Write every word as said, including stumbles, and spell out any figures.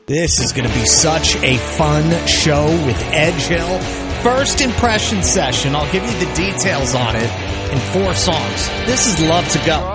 This is going to be such a fun show with Edge Hill. First impression session. I'll give you the details on it in four songs. This is Love to Go.